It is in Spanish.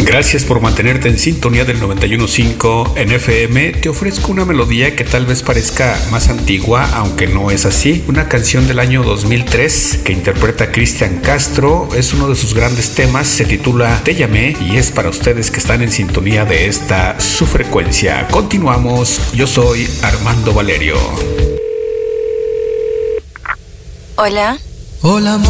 Gracias por mantenerte en sintonía del 91.5 en FM. Te ofrezco una melodía que tal vez parezca más antigua, aunque no es así. Una canción del año 2003 que interpreta Cristian Castro. Es uno de sus grandes temas, se titula Te llamé y es para ustedes que están en sintonía de esta su frecuencia. Continuamos, yo soy Armando Valerio. Hola. Hola.